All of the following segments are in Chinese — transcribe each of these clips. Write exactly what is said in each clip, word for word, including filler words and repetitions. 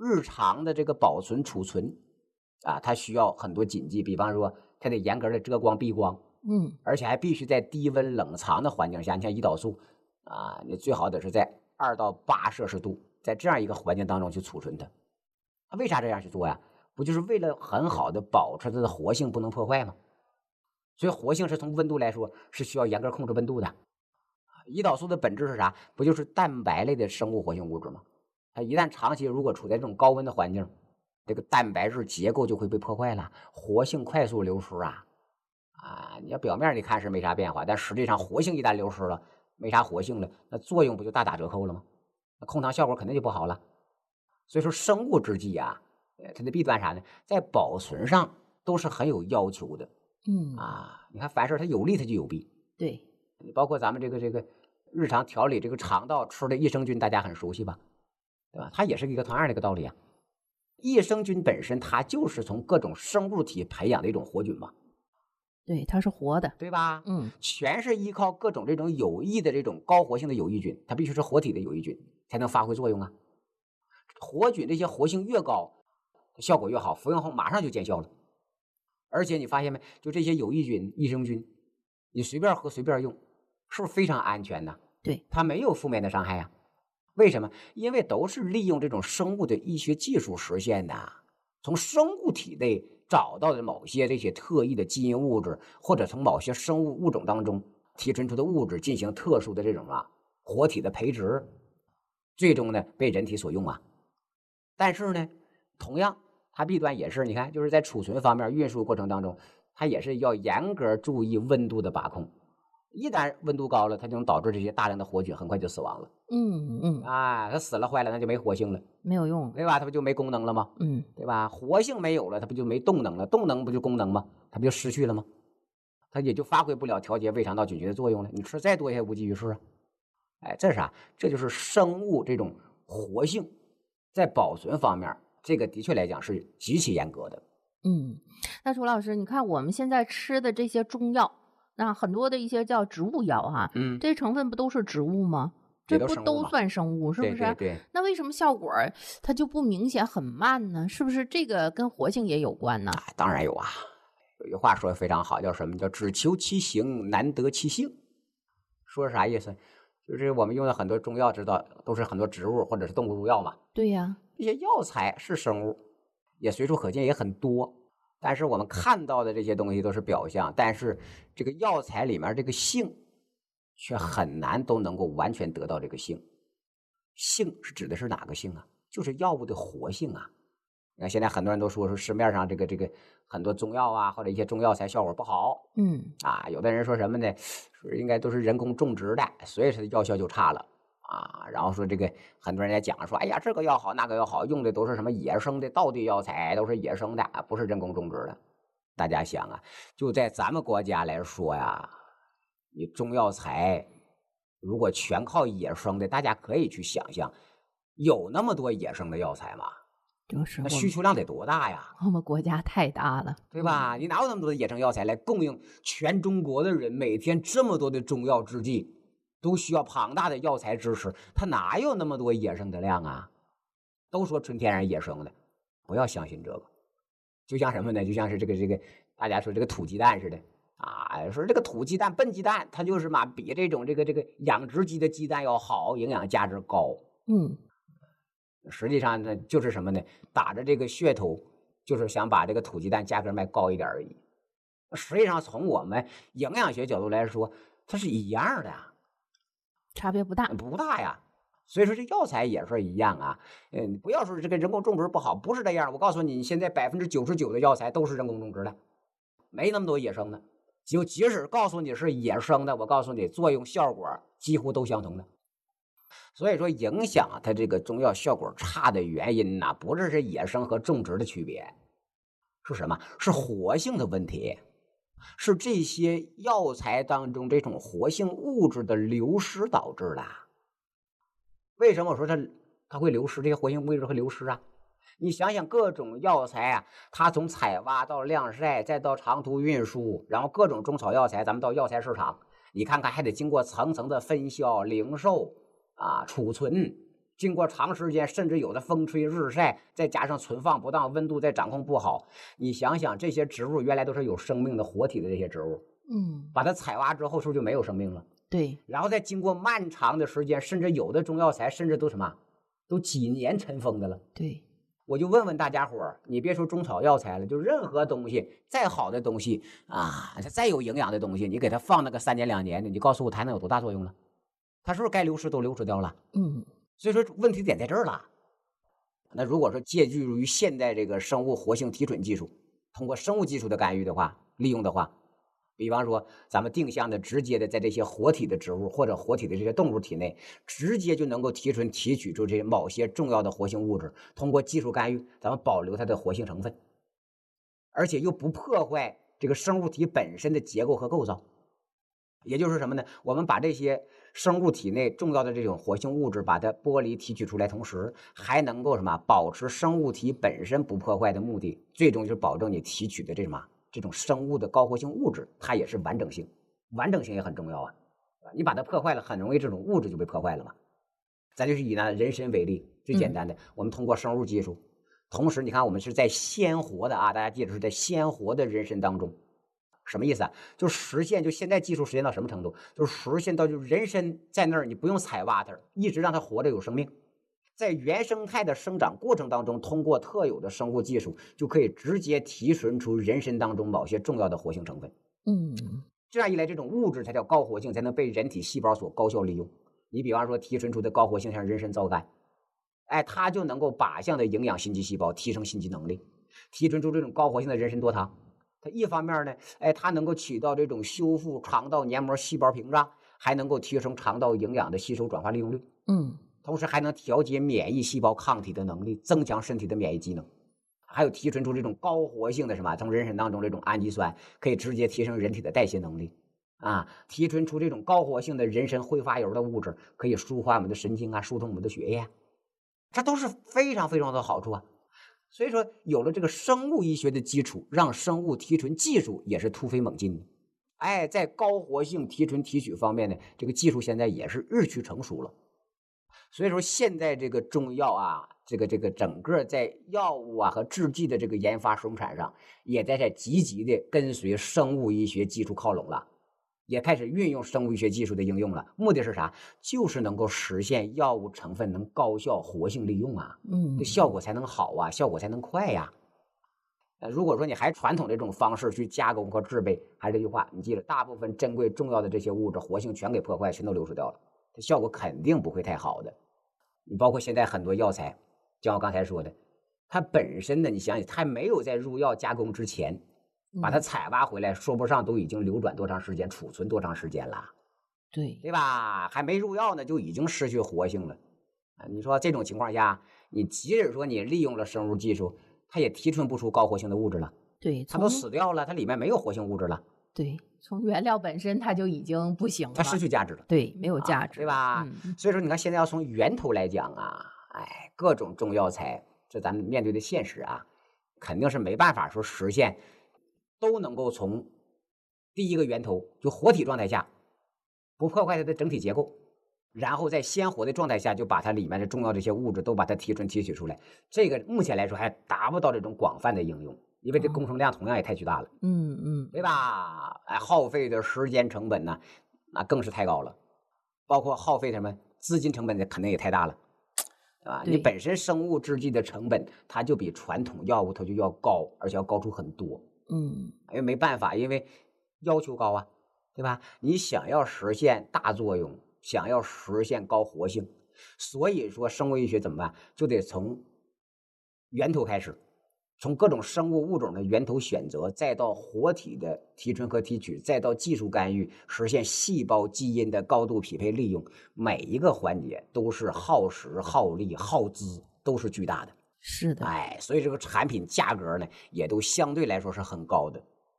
日常的这个保存储存啊，它需要很多谨记，比方说它得严格的遮光避光， 嗯， 而且还必须在低温冷藏的环境下，你像胰岛素啊，你最好得是在二到八摄氏度，在这样一个环境当中去储存它。它为啥这样去做呀？不就是为了很好的保持它的活性不能破坏吗？所以活性是从温度来说是需要严格控制温度的。胰岛素的本质是啥？不就是蛋白类的生物活性物质吗？它一旦长期如果处在这种高温的环境，这个蛋白质结构就会被破坏了，活性快速流失啊！啊，你要表面你看是没啥变化，但实际上活性一旦流失了，没啥活性了，那作用不就大打折扣了吗？那控糖效果肯定就不好了。所以说生物制剂啊，它的弊端啥呢？在保存上都是很有要求的。 嗯啊，你看凡事它有利它就有弊。 对， 你包括咱们这个这个日常调理这个肠道吃的益生菌，大家很熟悉吧？对吧？它也是一个同样的一个道理啊。益生菌本身它就是从各种生物体培养的一种活菌嘛， 对，它是活的。 对吧？ 嗯， 全是依靠各种这种有益的这种高活性的有益菌，它必须是活体的有益菌才能发挥作用啊。活菌这些活性越高，效果越好，服用后马上就见效了。而且你发现没，就这些有益菌、益生菌，你随便喝随便用，是不是非常安全呢？ 对， 它没有负面的伤害呀。为什么？因为都是利用这种生物的医学技术实现的，从生物体内找到的某些这些特异的基因物质，或者从某些生物物种当中提纯出的物质进行特殊的这种啊活体的培植，最终呢被人体所用啊。但是呢，同样它弊端也是，你看就是在储存方面运输过程当中，它也是要严格注意温度的把控。一旦温度高了，它就能导致这些大量的活菌很快就死亡了。 嗯嗯， 啊，它死了坏了，那就没活性了， 没有用。 对吧？它不就没功能了吗？ 嗯， 对吧？活性没有了，它不就没动能了？动能不就功能吗？它不就失去了吗？它也就发挥不了调节胃肠道菌群的作用了。你吃再多也无济于事啊！哎，这是啥？这就是生物这种活性在保存方面，这个的确来讲是极其严格的。 嗯，那楚老师，你看我们现在吃的这些中药，那很多的一些叫植物药哈， 嗯， 这些成分不都是植物吗？ 这这不都生物嘛都算生物，是不是？ 对对对， 那为什么效果它就不明显，很慢呢？是不是这个跟活性也有关呢？ 啊，当然有啊。有句话说的非常好，叫什么？叫只求其形，难得其性。说是啥意思？就是我们用的很多中药，知道都是很多植物或者是动物入药嘛。 对呀， 这些药材是生物，也随处可见，也很多。但是我们看到的这些东西都是表象，但是这个药材里面这个性，却很难都能够完全得到这个性。性是指的是哪个性啊？就是药物的活性啊。你看现在很多人都说说市面上这个这个很多中药啊，或者一些中药材效果不好。 嗯啊，有的人说什么呢？说应该都是人工种植的，所以它的药效就差了啊。然后说这个很多人在讲说，哎呀，这个药好，那个药好，用的都是什么野生的道地药材，都是野生的，不是人工种植的。大家想啊，就在咱们国家来说呀，你中药材如果全靠野生的，大家可以去想象，有那么多野生的药材吗？那就是我们需求量得多大呀？ 我们国家太大了， 对吧？你哪有那么多的野生药材来供应全中国的人？每天这么多的中药制剂，都需要庞大的药材支持，它哪有那么多野生的量啊？都说纯天然野生的，不要相信这个。就像什么呢？就像是这个这个，大家说这个土鸡蛋似的啊，说这个土鸡蛋、笨鸡蛋，它就是嘛，比这种这个这个养殖鸡的鸡蛋要好，营养价值高。 嗯， 实际上呢，就是什么呢？打着这个噱头，就是想把这个土鸡蛋价格卖高一点而已。实际上，从我们营养学角度来说，它是一样的， 差别不大。 不大呀。所以说，这药材也是一样啊。嗯，不要说这个人工种植不好，不是这样。我告诉你，现在百分之九十九的药材都是人工种植的，没那么多野生的。就即使告诉你是野生的，我告诉你，作用效果几乎都相同的。所以说，影响它这个中药效果差的原因呢，不是是野生和种植的区别，是什么？是活性的问题，是这些药材当中这种活性物质的流失导致的。为什么我说它它会流失？这些活性物质会流失啊？你想想，各种药材啊，它从采挖到晾晒，再到长途运输，然后各种中草药材，咱们到药材市场，你看看还得经过层层的分销、零售啊、储存， 经过长时间，甚至有的风吹日晒，再加上存放不当，温度再掌控不好，你想想这些植物原来都是有生命的活体的这些植物， 嗯， 把它采挖之后是不是就没有生命了？ 对， 然后再经过漫长的时间，甚至有的中药材甚至都什么，都几年尘封的了。 对， 我就问问大家伙儿，你别说中草药材了，就任何东西，再好的东西啊，它再有营养的东西，你给它放那个三年两年的，你告诉我它能有多大作用了？它是不是该流失都流失掉了？ 嗯， 所以说问题点在这儿了。那如果说借助于现在这个生物活性提纯技术，通过生物技术的干预的话，利用的话，比方说咱们定向的直接的在这些活体的植物或者活体的这些动物体内，直接就能够提纯提取出这些某些重要的活性物质，通过技术干预，咱们保留它的活性成分，而且又不破坏这个生物体本身的结构和构造。也就是什么呢？我们把这些生物体内重要的这种活性物质把它剥离提取出来，同时还能够什么保持生物体本身不破坏的目的，最终就是保证你提取的这什么这种生物的高活性物质，它也是完整性，完整性也很重要啊。你把它破坏了，很容易这种物质就被破坏了嘛。咱就是以呢人参为例，最简单的，嗯、我们通过生物技术，同时你看我们是在鲜活的啊，大家记住是在鲜活的人参当中。什么意思啊？就实现，就现在技术实现到什么程度？就是实现到就人参在那儿，你不用采挖它，一直让它活着有生命，在原生态的生长过程当中，通过特有的生物技术，就可以直接提纯出人参当中某些重要的活性成分。 嗯， 这样一来，这种物质才叫高活性，才能被人体细胞所高效利用。你比方说提纯出的高活性，像人参皂苷，哎，它就能够靶向的营养心肌细胞，提升心肌能力，提纯出这种高活性的人参多糖。它一方面呢，哎，它能够起到这种修复肠道黏膜细胞屏障，还能够提升肠道营养的吸收转化利用率。 嗯， 同时还能调节免疫细胞抗体的能力，增强身体的免疫机能。还有提纯出这种高活性的什么，从人参当中这种氨基酸，可以直接提升人体的代谢能力啊。提纯出这种高活性的人参挥发油的物质，可以舒缓我们的神经啊，疏通我们的血液啊，这都是非常非常的好处啊。所以说，有了这个生物医学的基础，让生物提纯技术也是突飞猛进的。哎，在高活性提纯提取方面呢，这个技术现在也是日趋成熟了。所以说，现在这个中药啊，这个这个整个在药物啊和制剂的这个研发生产上，也在这积极的跟随生物医学技术靠拢了。也开始运用生物医学技术的应用了，目的是啥？就是能够实现药物成分能高效活性利用啊， 嗯， 这效果才能好啊，效果才能快呀。呃，如果说你还传统这种方式去加工和制备，还是这句话，你记着，大部分珍贵重要的这些物质活性全给破坏，全都流失掉了，这效果肯定不会太好的。你包括现在很多药材，像我刚才说的，它本身呢，你想想，它没有在入药加工之前。把它采挖回来，说不上都已经流转多长时间，储存多长时间了， 对对吧？还没入药呢，就已经失去活性了。啊，你说这种情况下，你即使说你利用了生物技术，它也提纯不出高活性的物质了。 对， 它都死掉了，它里面没有活性物质了。 对，从原料本身它就已经不行了， 它失去价值了。 对，没有价值， 啊、对吧、嗯？所以说，你看现在要从源头来讲啊，哎，各种中药材，这咱们面对的现实啊，肯定是没办法说实现。都能够从第一个源头就活体状态下不破坏它的整体结构，然后在鲜活的状态下就把它里面的重要这些物质都把它提纯提取出来，这个目前来说还达不到这种广泛的应用，因为这工程量同样也太巨大了。 嗯嗯， 对吧？哎，耗费的时间成本呢，那更是太高了，包括耗费什么资金成本的肯定也太大了，对吧？你本身生物制剂的成本它就比传统药物它就要高，而且要高出很多。 嗯， 因为没办法，因为要求高啊，对吧？你想要实现大作用，想要实现高活性，所以说生物医学怎么办？就得从源头开始，从各种生物物种的源头选择，再到活体的提纯和提取，再到技术干预，实现细胞基因的高度匹配利用，每一个环节都是耗时、耗力、耗资，都是巨大的。 是的， 哎，所以这个产品价格呢，也都相对来说是很高的。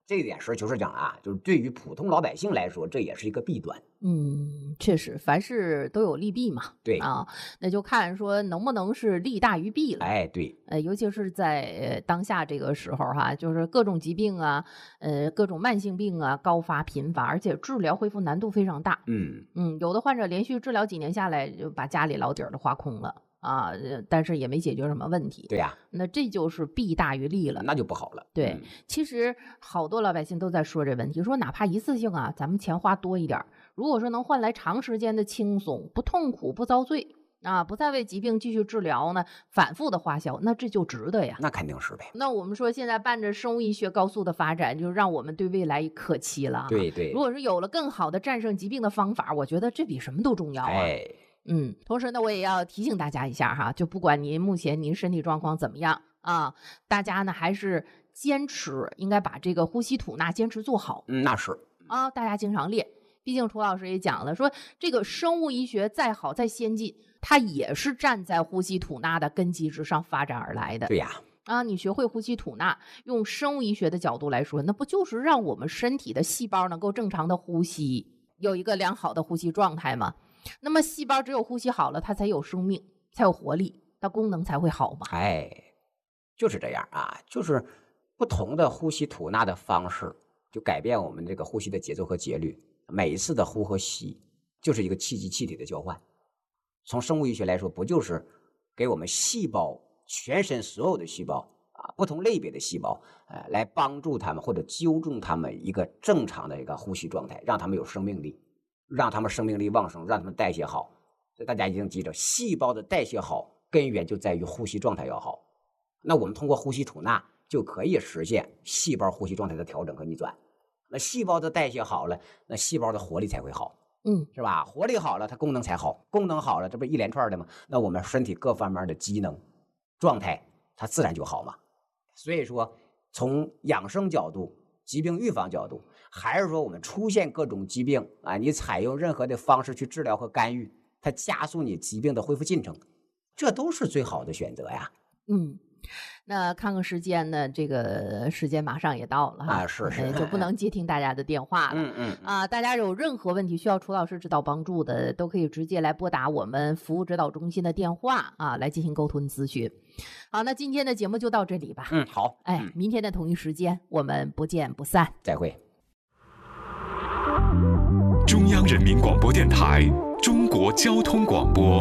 这一点实事求是讲啊，就是对于普通老百姓来说，这也是一个弊端。 嗯，确实，凡事都有利弊嘛。 对啊，那就看说能不能是利大于弊了。 哎，对， 呃，尤其是在、呃、当下这个时候哈，就是各种疾病啊，呃，各种慢性病啊高发频繁，而且治疗恢复难度非常大。 嗯嗯，有的患者连续治疗几年下来，就把家里老底儿都花空了啊，呃但是也没解决什么问题。 对呀、 那这就是弊大于利了。 那就不好了。 对， 嗯其实好多老百姓都在说这问题，说哪怕一次性啊，咱们钱花多一点儿，如果说能换来长时间的轻松，不痛苦，不遭罪啊，不再为疾病继续治疗呢，反复的花销，那这就值得呀。 那肯定是呗。 那我们说现在伴着生物医学高速的发展，就让我们对未来可期了啊。 对对如，果是有了更好的战胜疾病的方法，我觉得这比什么都重要啊。 哎， 嗯，同时呢，我也要提醒大家一下哈，就不管您目前您身体状况怎么样啊，大家呢还是坚持应该把这个呼吸吐纳坚持做好嗯，那是， 啊，大家经常练。毕竟涂老师也讲了，说这个生物医学再好再先进，它也是站在呼吸吐纳的根基之上发展而来的。 对呀、 啊，你学会呼吸吐纳，用生物医学的角度来说，那不就是让我们身体的细胞能够正常的呼吸，有一个良好的呼吸状态吗？那么细胞只有呼吸好了，它才有生命，才有活力，它功能才会好嘛。 哎，就是这样啊，就是不同的呼吸吐纳的方式，就改变我们这个呼吸的节奏和节律。每一次的呼和吸，就是一个气机气体的交换。从生物医学来说，不就是给我们细胞全身所有的细胞啊，不同类别的细胞，呃，来帮助他们或者纠正他们一个正常的一个呼吸状态，让他们有生命力，让他们生命力旺盛，让他们代谢好。所以大家一定记着，细胞的代谢好，根源就在于呼吸状态要好。那我们通过呼吸吐纳就可以实现细胞呼吸状态的调整和逆转。那细胞的代谢好了，那细胞的活力才会好。 嗯， 是吧？活力好了，它功能才好，功能好了，这不是一连串的吗？那我们身体各方面的机能状态，它自然就好嘛。所以说，从养生角度、疾病预防角度，还是说我们出现各种疾病啊，你采用任何的方式去治疗和干预，它加速你疾病的恢复进程，这都是最好的选择呀。 嗯，那看看时间呢，这个时间马上也到了哈， 啊是是哎就不能接听大家的电话了。 嗯嗯啊，大家有任何问题需要楚老师指导帮助的，都可以直接来拨打我们服务指导中心的电话啊，来进行沟通咨询。好，那今天的节目就到这里吧。 嗯，好， 哎， 嗯明天的同一时间我们不见不散。 再会。 中央人民广播电台中国交通广播。